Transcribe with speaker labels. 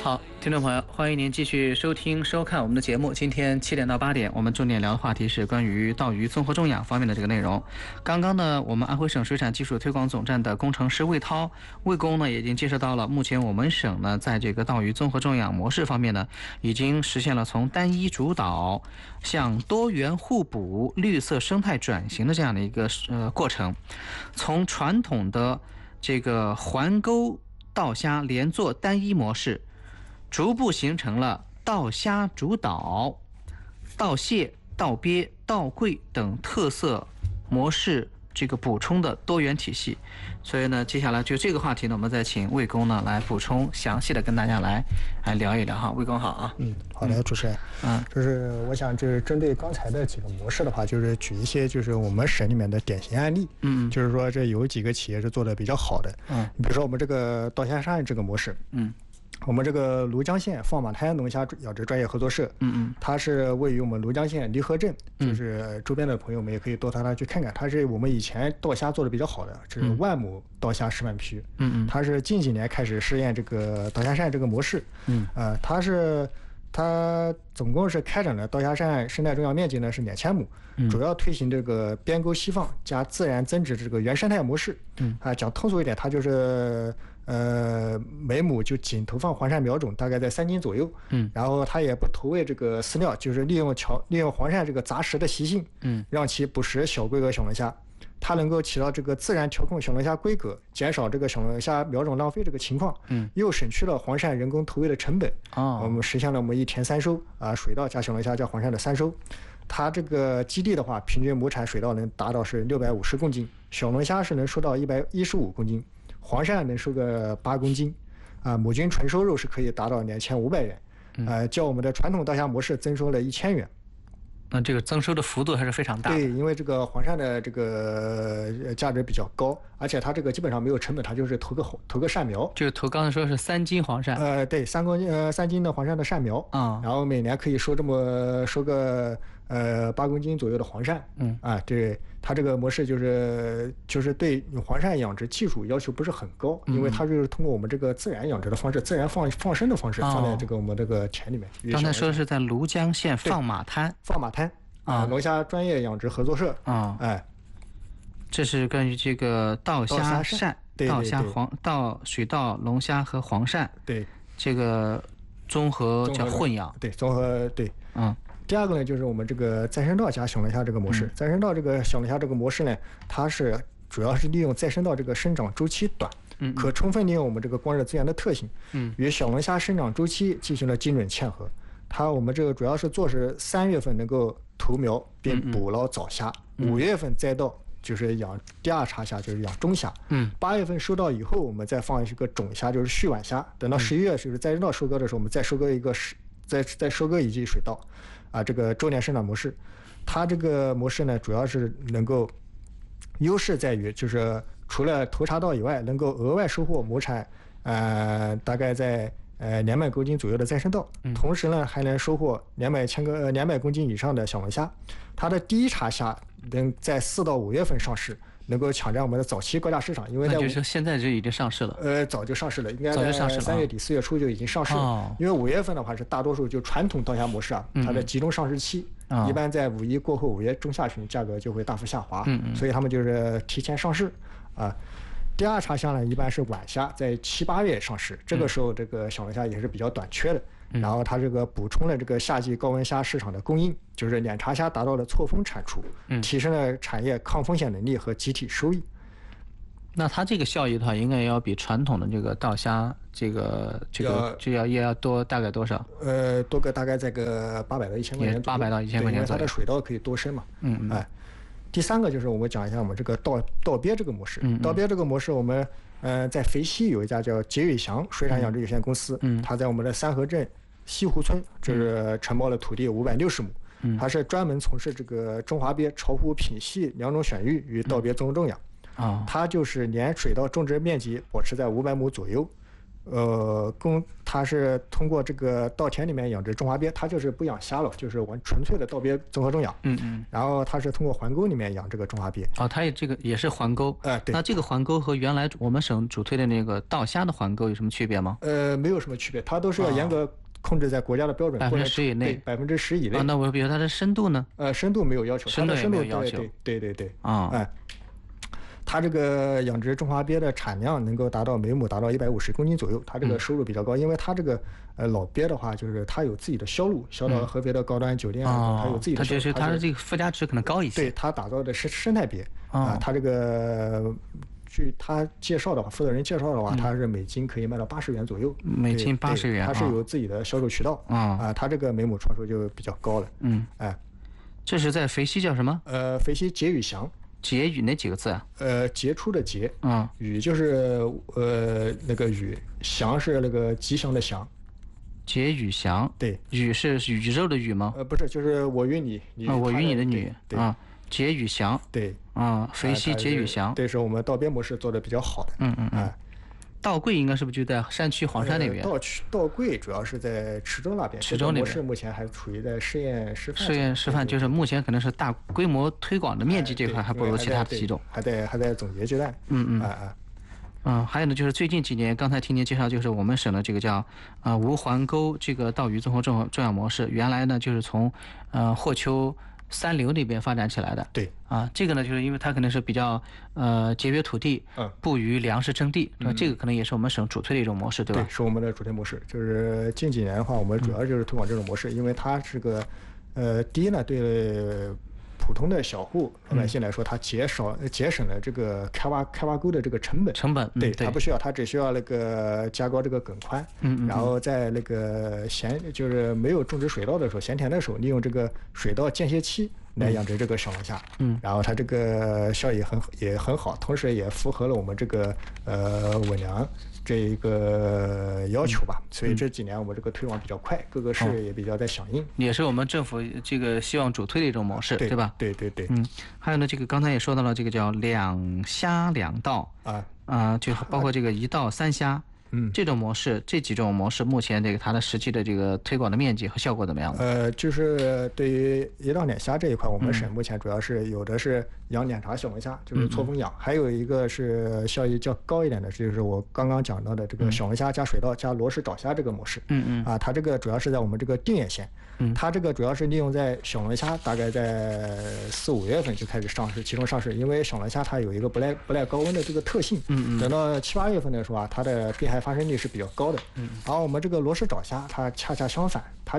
Speaker 1: 好，听众朋友，欢迎您继续收听收看我们的节目。今天7点到8点，我们重点聊的话题是关于稻鱼综合种养方面的这个内容。刚刚呢，我们安徽省水产技术推广总站的工程师魏涛魏工呢，也已经介绍到了，目前我们省呢，在这个稻鱼综合种养模式方面呢，已经实现了从单一主导向多元互补、绿色生态转型的这样的一个过程，从传统的这个环沟稻虾连做单一模式，逐步形成了稻虾主导、稻蟹、稻鳖、稻桂等特色模式这个补充的多元体系。所以呢，接下来就这个话题呢，我们再请魏工呢来补充详细的跟大家来聊一聊哈。魏工好啊。
Speaker 2: 好的，主持人。就是我想就是针对刚才的几个模式的话，就是举一些就是我们省里面的典型案例。就是说这有几个企业是做的比较好的。比如说我们这个稻虾山这个模式。我们这个庐江县放马滩龙虾养殖专业合作社，它是位于我们庐江县离河镇，就是周边的朋友们也可以到它去看看。它是我们以前稻虾做的比较好的，这是万亩稻虾示范区。它是近几年开始试验这个稻虾鳝这个模式。它总共是开展了稻虾鳝生态种养面积呢是2000亩，主要推行这个边沟西放加自然增殖这个原生态模式。讲通俗一点，它就是每亩就仅投放黄鳝苗种，大概在3斤左右。然后它也不投喂这个饲料，就是利用黄鳝这个杂食的习性，让其捕食小规格小龙虾。它能够起到这个自然调控小龙虾规格，减少这个小龙虾苗种浪费这个情况，又省去了黄鳝人工投喂的成本。我们实现了我们1田3收啊，水稻加小龙虾加黄鳝的3收。它这个基地的话，平均亩产水稻能达到是650公斤，小龙虾是能收到115公斤，黄鳝能收个8公斤，亩均纯收入是可以达到2500元，较我们的传统稻虾模式增收了1000元。
Speaker 1: 那这个增收的幅度还是非常大的。
Speaker 2: 对，因为这个黄鳝的这个价值比较高，而且它这个基本上没有成本，它就是投个鳝苗。
Speaker 1: 就是投刚才说是3斤黄鳝。
Speaker 2: 对，3斤的黄鳝的鳝苗。然后每年可以收个8公斤左右的黄鳝。对，它这个模式就是对黄鳝养殖技术要求不是很高，因为它就是通过我们这个自然养殖的方式，自然放生的方式放在这个我们这个田里面。
Speaker 1: 刚才说的是在庐江县放马滩。
Speaker 2: 龙虾专业养殖合作社。
Speaker 1: 这是关于这个稻虾鳝、稻虾水稻、龙虾和黄鳝。
Speaker 2: 对，
Speaker 1: 这个综合叫混养。
Speaker 2: 对，综合对。第二个呢，就是我们这个再生稻加小龙虾这个模式。再生稻这个小龙虾这个模式呢，它是主要是利用再生稻这个生长周期短，可充分利用我们这个光热资源的特性，与小龙虾生长周期进行了精准嵌合。我们这个主要是3月份能够投苗并捕捞早虾，5月份再到就是养第二茬虾，就是养中虾。8月份收到以后，我们再放一个种虾，就是续晚虾。等到11月就是再生稻收割的时候，我们再收割再收割一季水稻，这个周年生长模式。它这个模式呢，主要是能够优势在于，就是除了头茬稻以外，能够额外收获亩产，大概在200公斤左右的再生稻，同时呢还能收获200公斤以上的小龙虾。它的第一茬虾能在4到5月份上市，能够抢占我们的早期高价市场。因为
Speaker 1: 就是现在就已经上市了。
Speaker 2: 早就上市了，应该在3月底4月初就已经上市了。因为5月份的话是大多数就传统稻虾模式它的集中上市期，一般在5·1过后，5月中下旬价格就会大幅下滑，所以他们就是提前上市。第二茬虾呢，一般是晚虾，在7、8月上市，这个时候这个小龙虾也是比较短缺的。然后它这个补充了这个夏季高温虾市场的供应，就是2茬虾达到了错峰产出，提升了产业抗风险能力和集体收益。
Speaker 1: 那它这个效益的话，应该要比传统的这个稻虾也要多大概多少？
Speaker 2: 多个大概在个800到1000块钱
Speaker 1: ，800到1000块钱，
Speaker 2: 因为它的水稻可以多生嘛。第三个就是我们讲一下我们这个稻鳖这个模式。稻鳖这个模式，我们在肥西有一家叫杰伟祥水产养殖有限公司，它在我们的三河镇西湖村，就是承包了土地560亩，它是专门从事这个中华鳖、巢湖品系2种选育与稻鳖综合种养。它就是年水稻种植面积保持在500亩左右， 它是通过这个稻田里面养殖中华鳖，它就是不养虾了，就是纯粹的稻鳖综合种养。然后它是通过环沟里面养这个中华鳖。
Speaker 1: 哦，它这个也是环沟。
Speaker 2: 对。
Speaker 1: 那这个环沟和原来我们省主推的那个稻虾的环沟有什么区别吗？
Speaker 2: 没有什么区别，它都是要严格控制在国家的标准
Speaker 1: 10%以内。
Speaker 2: 10%以内。
Speaker 1: 那我比如它的深度呢？
Speaker 2: 深度没有要求。
Speaker 1: 深度也没有要求。
Speaker 2: 对。它这个养殖中华鳖的产量能够每亩达到150公斤左右，它这个收入比较高，因为它这个老鳖的话，就是它有自己的销路，销到合肥的高端酒店，它有自己的销路，
Speaker 1: 它的这个附加值可能高一些。
Speaker 2: 对，它打造的是生态鳖它这个据他介绍的话，负责人介绍的话，它是每斤可以卖到80元左右，
Speaker 1: 每斤80元，
Speaker 2: 它是有自己的销售渠道它这个每亩创收就比较高了。
Speaker 1: 这是在肥西叫什么？
Speaker 2: 肥西结语祥。
Speaker 1: 结语哪几个字啊？
Speaker 2: 杰出的杰，语就是那个语，祥是那个吉祥的祥。
Speaker 1: 结语祥，
Speaker 2: 对，
Speaker 1: 语是宇宙的宇吗？
Speaker 2: 不是，就是我与你，
Speaker 1: 我与你的女，
Speaker 2: 对
Speaker 1: 结语祥，
Speaker 2: 对，
Speaker 1: 肥西结语祥，
Speaker 2: 对，是我们稻鳖模式做的比较好的。
Speaker 1: 稻桂应该是不是就在山区黄山那边？
Speaker 2: 稻桂主要是在池州那边，
Speaker 1: 池州那边模
Speaker 2: 式目前还处于在试验
Speaker 1: 示范，就是目前可能是大规模推广的面积这块还不如其他的几种，
Speaker 2: 还在总结阶段。
Speaker 1: 还有呢，就是最近几年，刚才听您介绍，就是我们省的这个叫无环沟这个稻鱼综合种养模式，原来呢就是从霍丘三流那边发展起来的。
Speaker 2: 对
Speaker 1: 这个呢，就是因为它可能是比较节约土地，不与粮食争地，这个可能也是我们省主推的一种模式，对吧？
Speaker 2: 对，是我们的主推模式。就是近几年的话，我们主要就是推广这种模式，因为它是个第一呢，对普通的小户老百姓来说，它节省了这个开挖沟的这个成本。对，它不需要，它只需要那个加高这个梗宽，然后在那个就是没有种植水稻的时候，闲田的时候，利用这个水稻间歇期来养殖这个小龙虾。然后它这个效益也很好，同时也符合了我们这个稳粮这一个要求吧，所以这几年我们这个推广比较快，各个市也比较在响应，
Speaker 1: 也是我们政府这个希望主推的一种模式，对吧？
Speaker 2: 对。
Speaker 1: 还有呢，这个刚才也说到了，这个叫两虾两稻就包括这个一稻三虾。这种模式，这几种模式，目前这个它的实际的这个推广的面积和效果怎么样？
Speaker 2: 就是对于一稻两虾这一块，我们省目前主要是有的是养两茬小龙虾，就是错峰养，还有一个是效益较高一点的，就是我刚刚讲到的这个小龙虾加水稻加罗氏爪虾这个模式。它这个主要是在我们这个定远县，它这个主要是利用在小龙虾大概在4、5月份就开始集中上市，因为小龙虾它有一个不耐高温的这个特性，等到7、8月份的时候它的病害发生率是比较高的。然后我们这个罗氏爪虾它恰恰相反，它